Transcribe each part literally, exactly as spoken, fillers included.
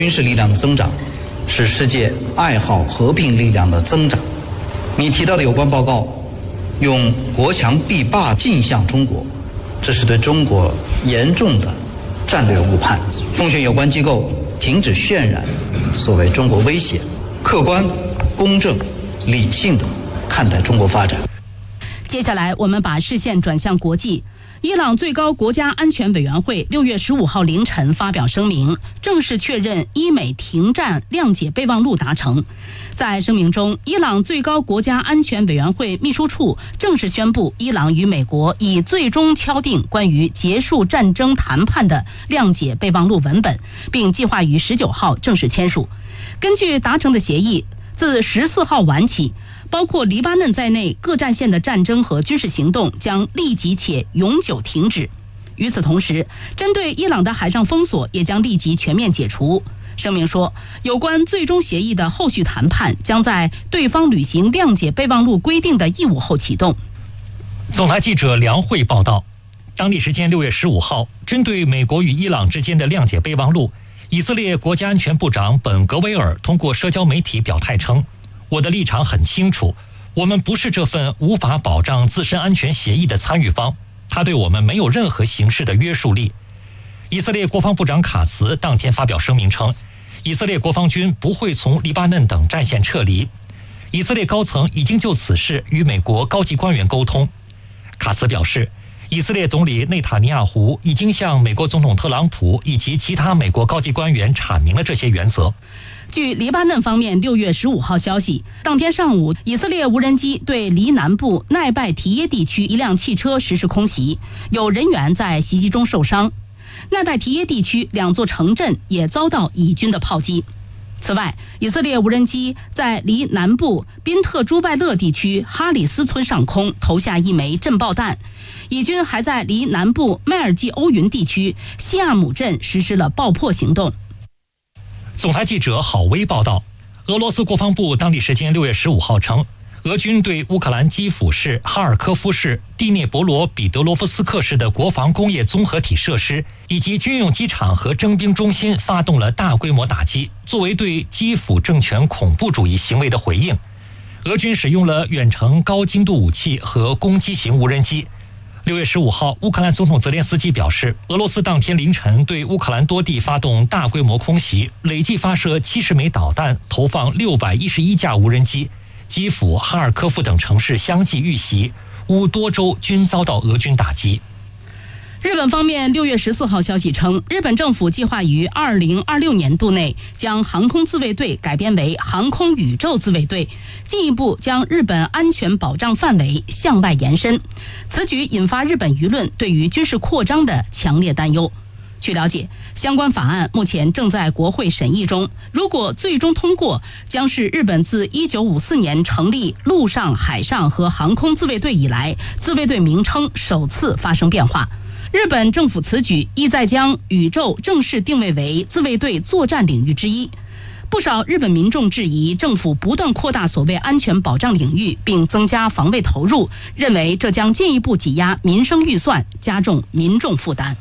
军事力量的增长是世界爱好和平力量的增长。你提到的有关报告用国强必霸镜向中国，这是对中国严重的战略误判。奉劝有关机构停止渲染所谓中国威胁，客观、公正、理性地看待中国发展。 接下来我们把视线转向国际。伊朗最高国家安全委员会六月十五号凌晨发表声明，正式确认伊美停战谅解备忘录达成。在声明中，伊朗最高国家安全委员会秘书处正式宣布，伊朗与美国已最终敲定关于结束战争谈判的谅解备忘录文本，并计划于十九号正式签署。根据达成的协议，自十四号晚起，包括黎巴嫩在内各战线的战争和军事行动将立即且永久停止。与此同时，针对伊朗的海上封锁也将立即全面解除。声明说，有关最终协议的后续谈判将在对方履行谅解备忘录规定的义务后启动。 总台记者梁慧报道，当地时间六月十五号，针对美国与伊朗之间的谅解备忘录，以色列国家安全部长本格维尔通过社交媒体表态称，我的立场很清楚，我们不是这份无法保障自身安全协议的参与方，它对我们没有任何形式的约束力。以色列国防部长卡茨当天发表声明称，以色列国防军不会从黎巴嫩等战线撤离。以色列高层已经就此事与美国高级官员沟通。卡茨表示，以色列总理内塔尼亚胡已经向美国总统特朗普以及其他美国高级官员阐明了这些原则。 据黎巴嫩方面六月十五号消息，当天上午，以色列无人机对黎南部奈拜提耶地区一辆汽车实施空袭，有人员在袭击中受伤。奈拜提耶地区两座城镇也遭到以军的炮击。此外，以色列无人机在离南部宾特朱拜勒地区哈里斯村上空投下一枚震爆弹。以军还在离南部麦尔济欧云地区西亚姆镇实施了爆破行动。 总台记者郝威报道，俄罗斯国防部当地时间六月十五号称，俄军对乌克兰基辅市、哈尔科夫市、第聂伯罗彼得罗夫斯克市的国防工业综合体设施以及军用机场和征兵中心发动了大规模打击，作为对基辅政权恐怖主义行为的回应。俄军使用了远程高精度武器和攻击型无人机。六月十五号，乌克兰总统泽连斯基表示，俄罗斯当天凌晨对乌克兰多地发动大规模空袭，累计发射七十枚导弹，投放六百一十一架无人机。基辅、哈尔科夫等城市相继遇袭，乌多州均遭到俄军打击。 日本方面六月十四号消息称，日本政府计划于二零二六年度内将航空自卫队改编为航空宇宙自卫队，进一步将日本安全保障范围向外延伸。此举引发日本舆论对于军事扩张的强烈担忧。据了解，相关法案目前正在国会审议中，如果最终通过，将是日本自一九五四年成立陆上、海上和航空自卫队以来，自卫队名称首次发生变化。日本政府此举意在将宇宙正式定位为自卫队作战领域之一。不少日本民众质疑政府不断扩大所谓安全保障领域，并增加防卫投入，认为这将进一步挤压民生预算，加重民众负担。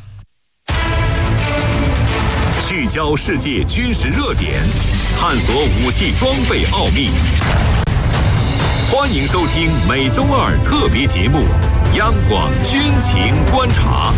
聚焦世界军事热点，探索武器装备奥秘。欢迎收听每周二特别节目《央广军情观察》。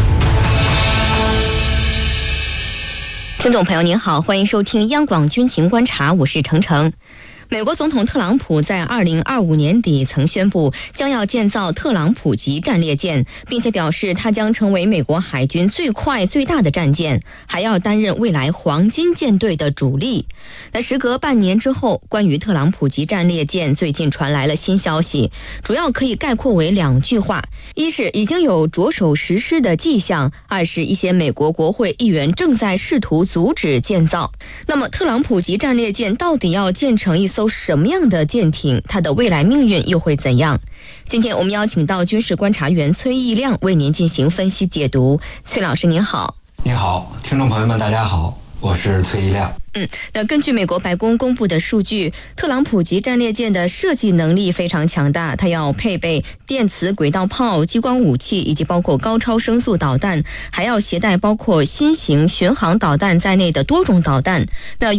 听众朋友您好，欢迎收听央广军情观察，我是程程。美国总统特朗普在二零二五年底曾宣布将要建造特朗普级战列舰，并且表示它将成为美国海军最快最大的战舰，还要担任未来黄金舰队的主力。那时隔半年之后，关于特朗普级战列舰最近传来了新消息，主要可以概括为两句话：一是已经有着手实施的迹象，二是一些美国国会议员正在试图阻止建造。那么特朗普级战列舰到底要建成一艘什么样的舰艇？它的未来命运又会怎样？今天我们邀请到军事观察员崔义亮为您进行分析解读。崔老师您好。 你好，听众朋友们大家好，我是崔义亮。 嗯，那根据美国白宫公布的数据，特朗普级战列舰的设计能力非常强大，它要配备电磁轨道炮、激光武器以及包括高超声速导弹，还要携带包括新型巡航导弹在内的多种导弹。那